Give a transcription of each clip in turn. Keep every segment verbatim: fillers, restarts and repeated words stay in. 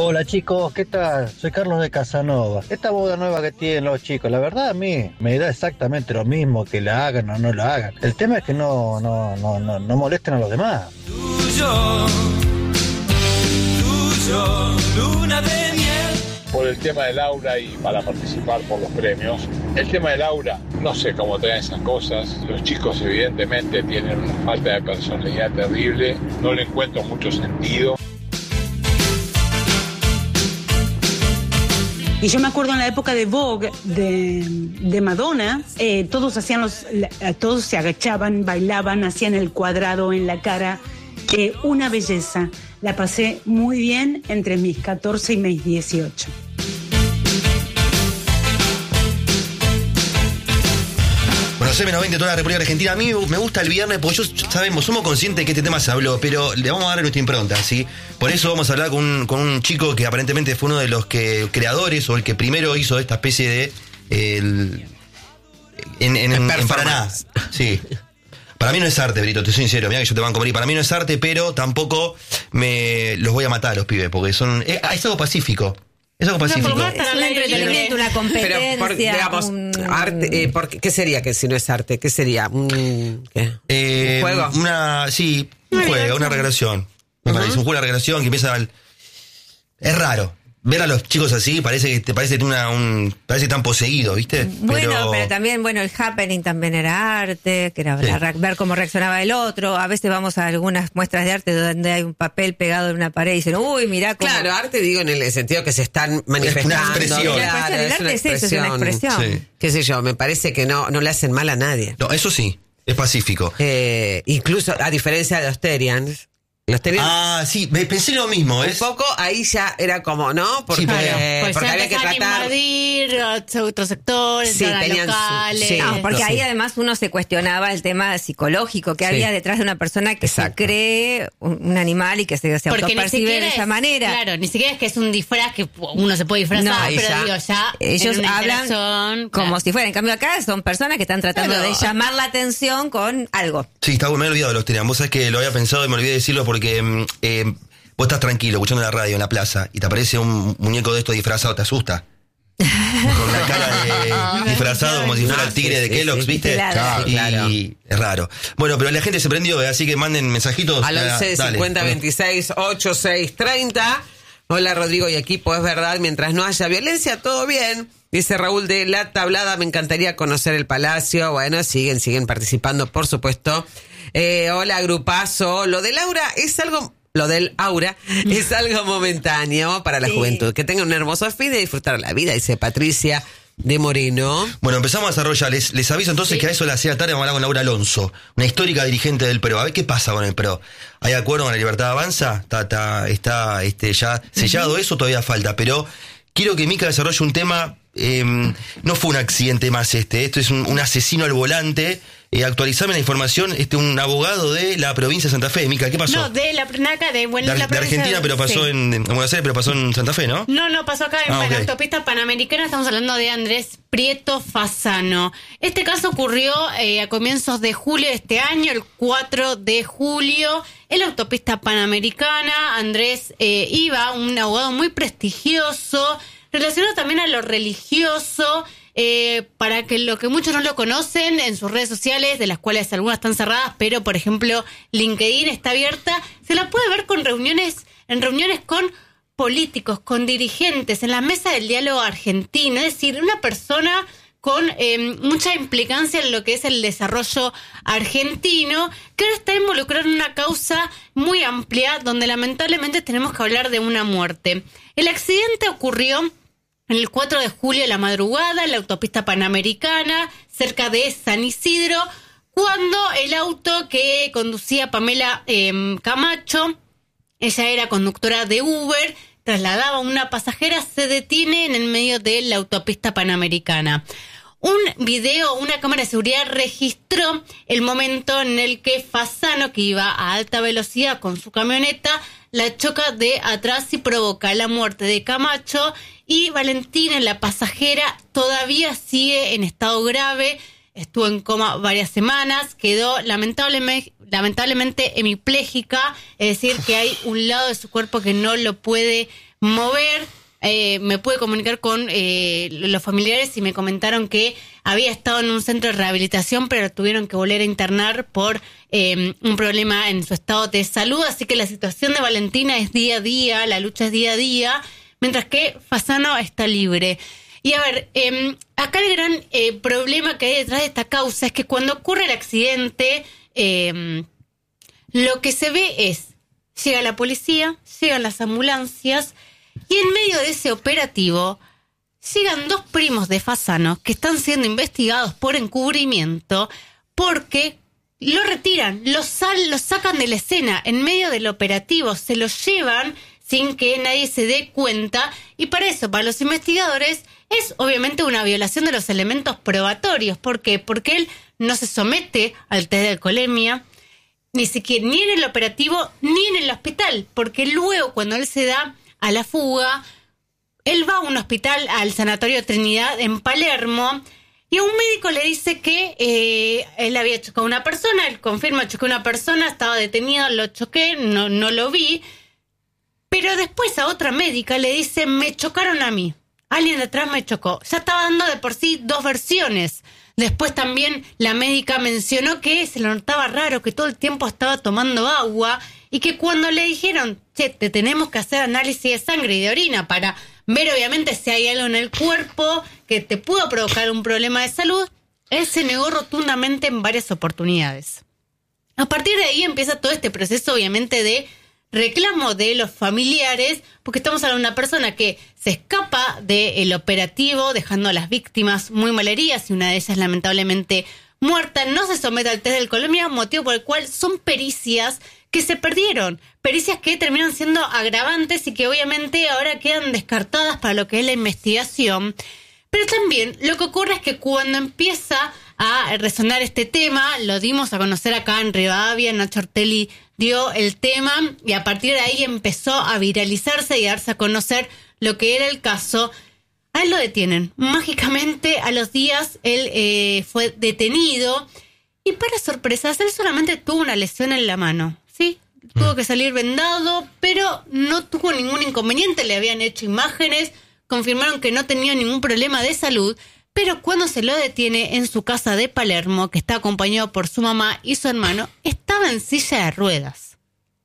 Hola chicos, ¿qué tal? Soy Carlos de Casanova. Esta boda nueva que tienen los chicos, la verdad a mí me da exactamente lo mismo que la hagan o no la hagan. El tema es que no, no, no, no, no molesten a los demás. Tuyo, tuyo, luna de miel. Por el tema de Laura y para participar por los premios. El tema de Laura, no sé cómo traen esas cosas. Los chicos evidentemente tienen una falta de personalidad terrible. No le encuentro mucho sentido. Y yo me acuerdo en la época de Vogue, de, de Madonna, eh, todos hacían los, todos se agachaban, bailaban, hacían el cuadrado en la cara. Eh, una belleza. La pasé muy bien entre mis catorce y mis dieciocho. Bueno, C M noventa, toda la República Argentina. A mí me gusta el viernes porque yo, sabemos, somos conscientes de que este tema se habló, pero le vamos a dar nuestra impronta, ¿sí? Por eso vamos a hablar con un, con un chico que aparentemente fue uno de los que creadores o el que primero hizo esta especie de... El, en, en, en, en Paraná. Sí. Para mí no es arte, Brito, te soy sincero, mira que yo te banco morir. Para mí no es arte, pero tampoco me los voy a matar a los pibes, porque son... Es, es algo pacífico. Es algo pacífico. No, es un entretenimiento, una competencia. Pero, por, digamos, un... arte, eh, por, ¿qué sería que si no es arte? ¿Qué sería? ¿Un, qué? Eh, ¿Un juego? Una, sí, un una juego, una recreación. Me uh-huh. parece, un juego, una recreación que empieza al... Es raro. Ver a los chicos así parece que te parece una un parece que están poseídos, ¿viste? Bueno, pero... pero también, bueno, el happening también era arte, que era sí. ver cómo reaccionaba el otro. A veces vamos a algunas muestras de arte donde hay un papel pegado en una pared y dicen, uy, mirá cómo... Claro, arte digo en el sentido que se están manifestando. Es una expresión. Claro, el es arte una es eso, es una expresión. Sí. Qué sé yo, me parece que no, no le hacen mal a nadie. No, eso sí, es pacífico. Eh, incluso, a diferencia de los Terians, Los Terians, ah, sí, me pensé lo mismo, ¿eh? Un poco ahí ya era como, ¿no? Porque, sí, claro, pues porque había que tratar... a invadir otros sectores, sí, tenían locales. Su, sí, no, porque no, ahí sí. además uno se cuestionaba el tema psicológico que sí. había detrás de una persona que Exacto. se cree un, un animal y que se, se autopercibe de esa es, manera. Claro, ni siquiera es que es un disfraz que uno se puede disfrazar, no, pero ya, digo, ya ellos hablan son, como claro. si fuera. En cambio acá son personas que están tratando claro. de llamar la atención con algo. Sí, está, me he olvidado de los Terians. Vos sabés que lo había pensado y me olvidé de decirlo porque... Eh, vos estás tranquilo, escuchando la radio en la plaza y te aparece un muñeco de estos disfrazado, ¿te asusta? Con la cara de disfrazado como si fuera el tigre de Kellogg's, ¿viste? Claro, y claro. es raro. Bueno, pero la gente se prendió, así que manden mensajitos. Al once cincuenta veintiséis ochenta y seis treinta. Hola Rodrigo y equipo, es verdad, mientras no haya violencia, todo bien. Dice Raúl de La Tablada, me encantaría conocer el Palacio. Bueno, siguen, siguen participando, por supuesto. Eh, hola, grupazo. Lo de Laura es algo... Lo del aura es algo momentáneo para la sí. juventud. Que tengan un hermoso fin de disfrutar la vida, dice Patricia de Moreno. Bueno, empezamos a desarrollar. Les, les aviso entonces sí. que a eso de las seis de la tarde vamos a hablar con Laura Alonso, una histórica dirigente del P R O. A ver qué pasa con el P R O. ¿Hay acuerdo con la Libertad Avanza? Está, está, está este, ya sellado uh-huh. eso, todavía falta. Pero quiero que Mica desarrolle un tema. Eh, no fue un accidente más este. Esto es un, un asesino al volante. Eh, actualizame la información, este un abogado de la provincia de Santa Fe. Mica, ¿qué pasó? No, de la Naca, de, bueno, de, la de Argentina, de, pero pasó sí. en, en Buenos Aires, pero pasó en Santa Fe, ¿no? No, no, pasó acá en ah, okay. la autopista Panamericana. Estamos hablando de Andrés Prieto Fasano. Este caso ocurrió eh, a comienzos de julio de este año, el cuatro de julio, en la autopista Panamericana. Andrés eh, iba, un abogado muy prestigioso, relacionado también a lo religioso. Eh, para que lo que muchos no lo conocen en sus redes sociales, de las cuales algunas están cerradas, pero por ejemplo LinkedIn está abierta, se la puede ver con reuniones, en reuniones con políticos, con dirigentes, en la mesa del diálogo argentino, es decir, una persona con eh, mucha implicancia en lo que es el desarrollo argentino, que ahora está involucrado en una causa muy amplia, donde lamentablemente tenemos que hablar de una muerte. El accidente ocurrió en el cuatro de julio de la madrugada, en la autopista Panamericana, cerca de San Isidro, cuando el auto que conducía Pamela eh, Camacho, ella era conductora de Uber, trasladaba a una pasajera, se detiene en el medio de la autopista Panamericana. Un video, una cámara de seguridad registró el momento en el que Fasano, que iba a alta velocidad con su camioneta, la choca de atrás y provoca la muerte de Camacho, y Valentina, la pasajera, todavía sigue en estado grave. estuvo en coma varias semanas, quedó lamentablemente, lamentablemente hemipléjica, es decir, que hay un lado de su cuerpo que no lo puede mover. Eh, me pude comunicar con eh, los familiares y me comentaron que había estado en un centro de rehabilitación, pero tuvieron que volver a internar por eh, un problema en su estado de salud. Así que la situación de Valentina es día a día, la lucha es día a día, mientras que Fasano está libre. Y a ver, eh, acá el gran eh, problema que hay detrás de esta causa es que cuando ocurre el accidente, eh, lo que se ve es, llega la policía, llegan las ambulancias, y en medio de ese operativo llegan dos primos de Fasano que están siendo investigados por encubrimiento porque lo retiran, lo, sal, lo sacan de la escena en medio del operativo, se lo llevan sin que nadie se dé cuenta, y para eso, para los investigadores, es obviamente una violación de los elementos probatorios. ¿Por qué? Porque él no se somete al test de alcoholemia, ni siquiera ni en el operativo ni en el hospital, porque luego cuando él se da a la fuga, él va a un hospital, al Sanatorio Trinidad en Palermo, y a un médico le dice que eh, él había chocado a una persona, él confirma, choqué a una persona, estaba detenido, lo choqué, no, no lo vi, pero después a otra médica le dice, me chocaron a mí, alguien detrás me chocó. Ya estaba dando de por sí dos versiones. Después también la médica mencionó que se lo notaba raro, que todo el tiempo estaba tomando agua, y que cuando le dijeron, che, te tenemos que hacer análisis de sangre y de orina para ver obviamente si hay algo en el cuerpo que te pudo provocar un problema de salud, él se negó rotundamente en varias oportunidades. A partir de ahí empieza todo este proceso obviamente de reclamo de los familiares, porque estamos hablando de una persona que se escapa del operativo dejando a las víctimas muy malheridas y una de ellas lamentablemente muerta, no se somete al test de alcoholemia, motivo por el cual son pericias que se perdieron, pericias que terminan siendo agravantes y que obviamente ahora quedan descartadas para lo que es la investigación. Pero también lo que ocurre es que cuando empieza a resonar este tema, lo dimos a conocer acá en Rivadavia, Nacho Ortelli dio el tema y a partir de ahí empezó a viralizarse y a darse a conocer lo que era el caso. A él lo detienen. Mágicamente a los días él eh, fue detenido y para sorpresas él solamente tuvo una lesión en la mano, ¿sí? Tuvo que salir vendado, pero no tuvo ningún inconveniente, le habían hecho imágenes, confirmaron que no tenía ningún problema de salud, pero cuando se lo detiene en su casa de Palermo, que está acompañado por su mamá y su hermano, estaba en silla de ruedas.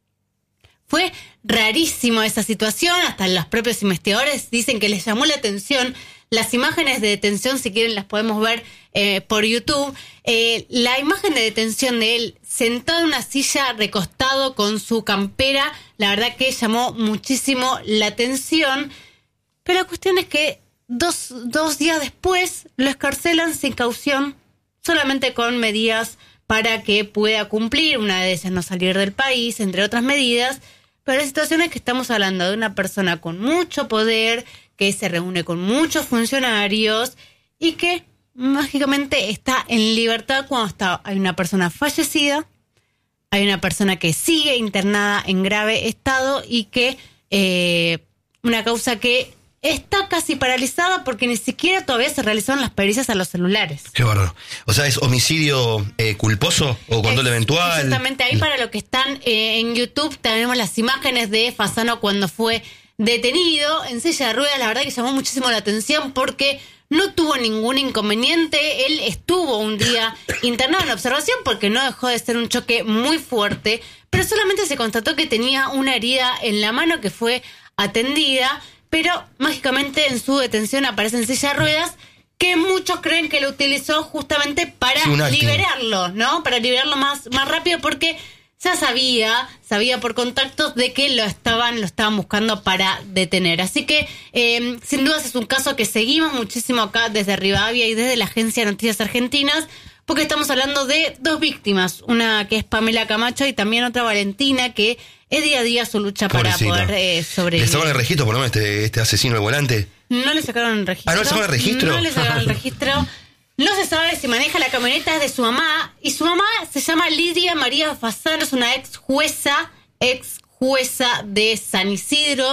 Fue rarísimo esa situación, hasta los propios investigadores dicen que les llamó la atención. Las imágenes de detención, si quieren, las podemos ver eh, por YouTube. Eh, la imagen de detención de él sentado en una silla, recostado con su campera, la verdad que llamó muchísimo la atención. Pero la cuestión es que dos, dos días después lo excarcelan sin caución, solamente con medidas para que pueda cumplir, una de ellas no salir del país, entre otras medidas. Pero la situación es que estamos hablando de una persona con mucho poder, que se reúne con muchos funcionarios y que mágicamente está en libertad cuando está, hay una persona fallecida, hay una persona que sigue internada en grave estado y que eh, una causa que está casi paralizada porque ni siquiera todavía se realizaron las pericias a los celulares. Qué bárbaro. O sea, ¿es homicidio eh, culposo o con dolo eventual? Exactamente, ahí para los que están eh, en YouTube tenemos las imágenes de Fasano cuando fue detenido en silla de ruedas. La verdad que llamó muchísimo la atención porque no tuvo ningún inconveniente. Él estuvo un día internado en observación porque no dejó de ser un choque muy fuerte, pero solamente se constató que tenía una herida en la mano que fue atendida, pero mágicamente en su detención aparece en silla de ruedas, que muchos creen que lo utilizó justamente para sí, liberarlo, ¿no? Para liberarlo más, más rápido porque ya sabía, sabía por contactos de que lo estaban, lo estaban buscando para detener. Así que, eh, sin dudas es un caso que seguimos muchísimo acá desde Rivadavia y desde la Agencia de Noticias Argentinas, porque estamos hablando de dos víctimas, una que es Pamela Camacho y también otra Valentina, que es día a día su lucha Pobrecita. Para poder eh, sobrevivir. ¿Le sacaron el registro por lo menos este, este asesino al volante? No le sacaron el registro. ¿Ah, no le sacaron el registro? No le sacaron el registro. No se sabe si maneja la camioneta, es de su mamá. Y su mamá se llama Lidia María Fasano, es una ex jueza, ex jueza de San Isidro.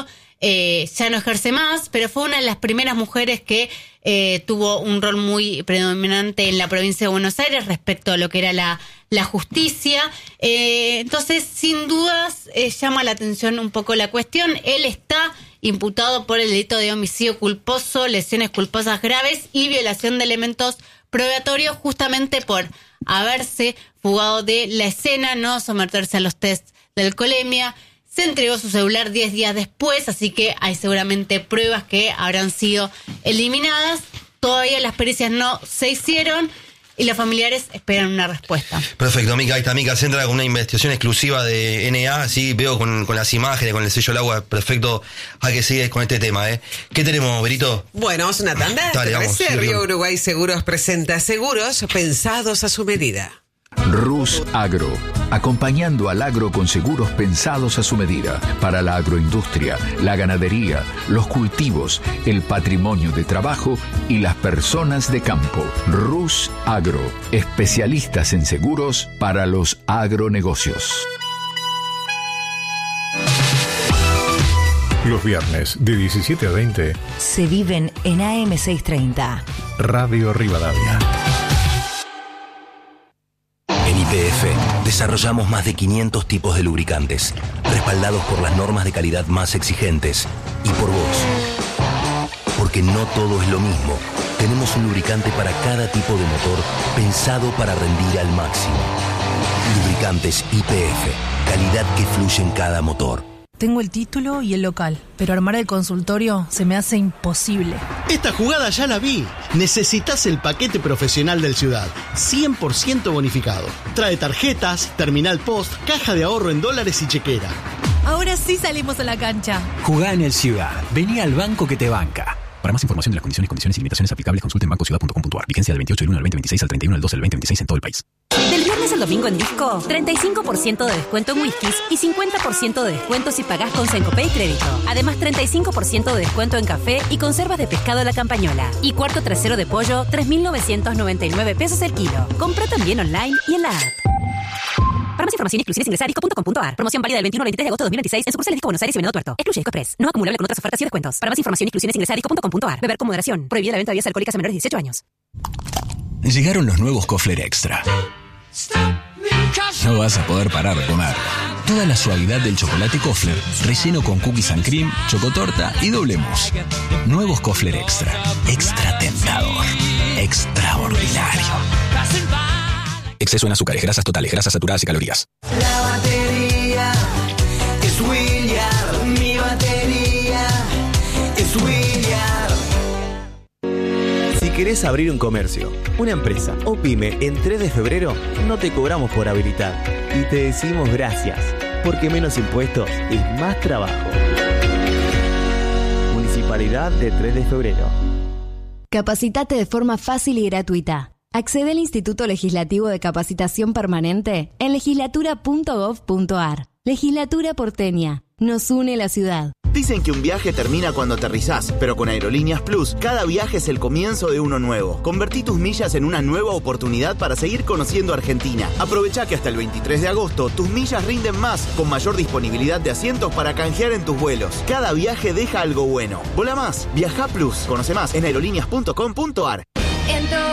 eh, ya no ejerce más, pero fue una de las primeras mujeres que eh, tuvo un rol muy predominante en la provincia de Buenos Aires respecto a lo que era la, la justicia. Eh, entonces, sin dudas, eh, llama la atención un poco la cuestión. Él está imputado por el delito de homicidio culposo, lesiones culposas graves y violación de elementos probatorios, justamente por haberse fugado de la escena, no someterse a los tests de alcoholemia. Se entregó su celular diez días después, así que hay seguramente pruebas que habrán sido eliminadas. Todavía las pericias no se hicieron y los familiares esperan una respuesta. Perfecto, Mica. Ahí está Mica Sendra con una investigación exclusiva de N A. Sí, veo con, con las imágenes, con el sello del agua. Perfecto. Hay que seguir con este tema, ¿eh? ¿Qué tenemos, Berito? Bueno, vamos a una tanda. Dale, vamos. Sí, Río Uruguay Seguros presenta seguros pensados a su medida. Rus Agro, acompañando al agro con seguros pensados a su medida, para la agroindustria, la ganadería, los cultivos, el patrimonio de trabajo y las personas de campo. Rus Agro, especialistas en seguros para los agronegocios. Los viernes de diecisiete a veinte se viven en A M seiscientos treinta. Radio Rivadavia. En Y P F desarrollamos más de quinientos tipos de lubricantes, respaldados por las normas de calidad más exigentes y por vos. Porque no todo es lo mismo. Tenemos un lubricante para cada tipo de motor pensado para rendir al máximo. Lubricantes Y P F, calidad que fluye en cada motor. Tengo el título y el local, pero armar el consultorio se me hace imposible. Esta jugada ya la vi. Necesitas el paquete profesional del Ciudad, cien por ciento bonificado. Trae tarjetas, terminal post, caja de ahorro en dólares y chequera. Ahora sí salimos a la cancha. Jugá en el Ciudad. Vení al banco que te banca. Para más información de las condiciones, condiciones y limitaciones aplicables, consulte en banco ciudad punto com punto a r. Vigencia del veintiocho del uno al veinte veintiséis al treinta y uno del doce del veinte veintiséis en todo el país. Del viernes al domingo en Disco, treinta y cinco por ciento de descuento en whiskies y cincuenta por ciento de descuento si pagás con Sencopay Crédito. Además, treinta y cinco por ciento de descuento en café y conservas de pescado La Campañola. Y cuarto trasero de pollo, tres mil novecientos noventa y nueve pesos el kilo. Compra también online y en la app. Para más información y exclusiones ingresa a disco punto com punto a r. Promoción válida del veintiuno al veintitrés de agosto de dos mil veintiséis en sucursales Disco Buenos Aires y Venado Tuerto. Excluye Disco Express. No acumulable con otras ofertas y descuentos. Para más información y exclusiones ingresa a disco punto com punto a r. Beber con moderación. Prohibida la venta de bebidas alcohólicas a menores de dieciocho años. Llegaron los nuevos Kofler Extra. No vas a poder parar de comer. Toda la suavidad del chocolate Kofler, relleno con cookies and cream, chocotorta y doble mousse. Nuevos Kofler Extra. Extra tentador. Extraordinario. Exceso en azúcares, grasas totales, grasas saturadas y calorías. La batería es William. Mi batería es William. Si querés abrir un comercio, una empresa o pyme en tres de febrero, no te cobramos por habilitar. Y te decimos gracias, porque menos impuestos es más trabajo. Municipalidad de tres de febrero. Capacitate de forma fácil y gratuita. Accede al Instituto Legislativo de Capacitación Permanente en legislatura punto gov punto a r. Legislatura porteña. Nos une la ciudad. Dicen que un viaje termina cuando aterrizás, pero con Aerolíneas Plus, cada viaje es el comienzo de uno nuevo. Convertí tus millas en una nueva oportunidad para seguir conociendo Argentina. Aprovecha que hasta el veintitrés de agosto tus millas rinden más, con mayor disponibilidad de asientos para canjear en tus vuelos. Cada viaje deja algo bueno. Vola más, viaja Plus. Conoce más en aerolíneas punto com punto a r. En